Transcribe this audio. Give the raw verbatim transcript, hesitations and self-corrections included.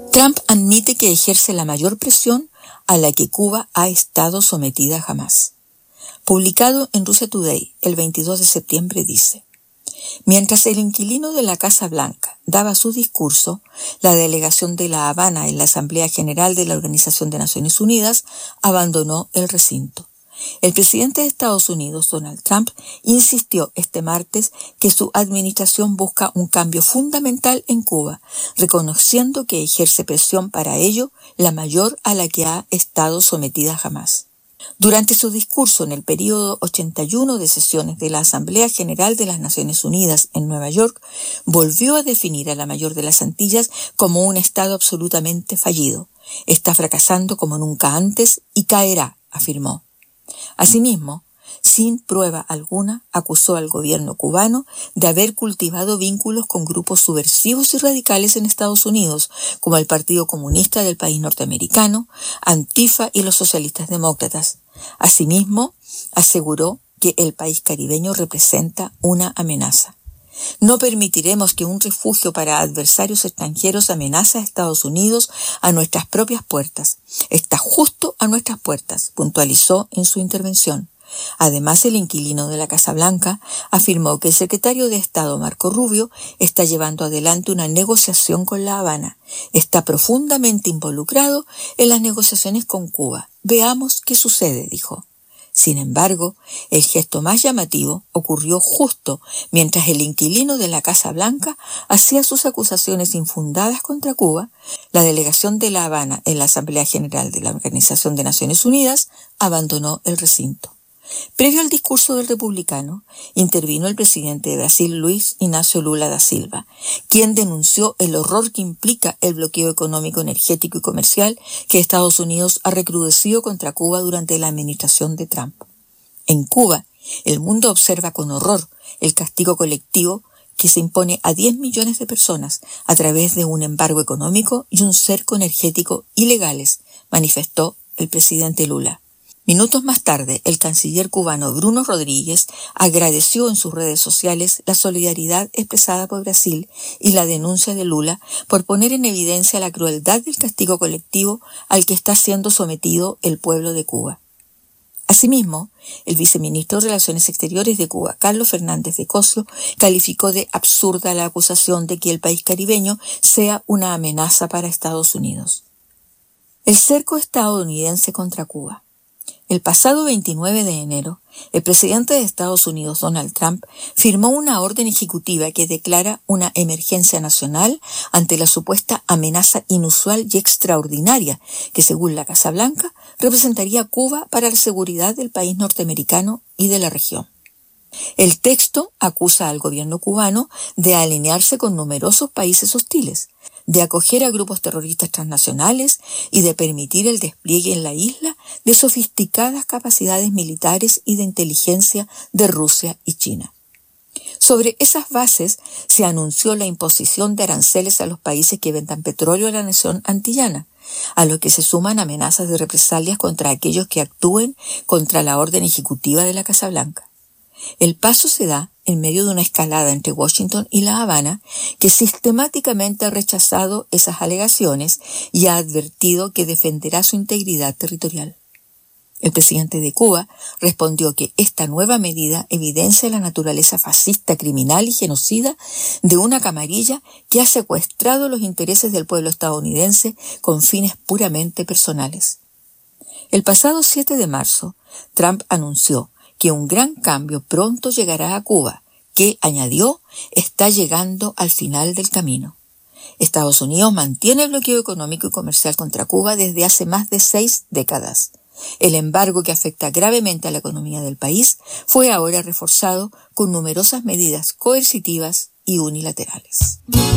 Trump admite que ejerce la mayor presión a la que Cuba ha estado sometida jamás. Publicado en Russia Today el veintidós de septiembre dice: mientras el inquilino de la Casa Blanca daba su discurso, la delegación de La Habana en la Asamblea General de la Organización de Naciones Unidas abandonó el recinto. El presidente de Estados Unidos, Donald Trump, insistió este martes que su administración busca un cambio fundamental en Cuba, reconociendo que ejerce presión para ello la mayor a la que ha estado sometida jamás. Durante su discurso en el período ochenta y uno de sesiones de la Asamblea General de las Naciones Unidas en Nueva York, volvió a definir a la mayor de las Antillas como un Estado absolutamente fallido. Está fracasando como nunca antes y caerá, afirmó. Asimismo, sin prueba alguna, acusó al gobierno cubano de haber cultivado vínculos con grupos subversivos y radicales en Estados Unidos, como el Partido Comunista del país norteamericano, Antifa y los socialistas demócratas. Asimismo, aseguró que el país caribeño representa una amenaza. No permitiremos que un refugio para adversarios extranjeros amenace a Estados Unidos a nuestras propias puertas. Está justo a nuestras puertas, puntualizó en su intervención. Además, el inquilino de la Casa Blanca afirmó que el secretario de Estado, Marco Rubio, está llevando adelante una negociación con La Habana. Está profundamente involucrado en las negociaciones con Cuba. Veamos qué sucede, dijo. Sin embargo, el gesto más llamativo ocurrió justo mientras el inquilino de la Casa Blanca hacía sus acusaciones infundadas contra Cuba. La delegación de La Habana en la Asamblea General de la Organización de Naciones Unidas abandonó el recinto. Previo al discurso del republicano, intervino el presidente de Brasil, Luiz Inácio Lula da Silva, quien denunció el horror que implica el bloqueo económico, energético y comercial que Estados Unidos ha recrudecido contra Cuba durante la administración de Trump. En Cuba, el mundo observa con horror el castigo colectivo que se impone a diez millones de personas a través de un embargo económico y un cerco energético ilegales, manifestó el presidente Lula. Minutos más tarde, el canciller cubano Bruno Rodríguez agradeció en sus redes sociales la solidaridad expresada por Brasil y la denuncia de Lula por poner en evidencia la crueldad del castigo colectivo al que está siendo sometido el pueblo de Cuba. Asimismo, el viceministro de Relaciones Exteriores de Cuba, Carlos Fernández de Cosio, calificó de absurda la acusación de que el país caribeño sea una amenaza para Estados Unidos. El cerco estadounidense contra Cuba. El pasado veintinueve de enero, el presidente de Estados Unidos, Donald Trump, firmó una orden ejecutiva que declara una emergencia nacional ante la supuesta amenaza inusual y extraordinaria que, según la Casa Blanca, representaría Cuba para la seguridad del país norteamericano y de la región. El texto acusa al gobierno cubano de alinearse con numerosos países hostiles, de acoger a grupos terroristas transnacionales y de permitir el despliegue en la isla de sofisticadas capacidades militares y de inteligencia de Rusia y China. Sobre esas bases se anunció la imposición de aranceles a los países que vendan petróleo a la nación antillana, a lo que se suman amenazas de represalias contra aquellos que actúen contra la orden ejecutiva de la Casa Blanca. El paso se da en medio de una escalada entre Washington y La Habana, que sistemáticamente ha rechazado esas alegaciones y ha advertido que defenderá su integridad territorial. El presidente de Cuba respondió que esta nueva medida evidencia la naturaleza fascista, criminal y genocida de una camarilla que ha secuestrado los intereses del pueblo estadounidense con fines puramente personales. El pasado siete de marzo, Trump anunció que un gran cambio pronto llegará a Cuba, que, añadió, está llegando al final del camino. Estados Unidos mantiene el bloqueo económico y comercial contra Cuba desde hace más de seis décadas. El embargo que afecta gravemente a la economía del país fue ahora reforzado con numerosas medidas coercitivas y unilaterales.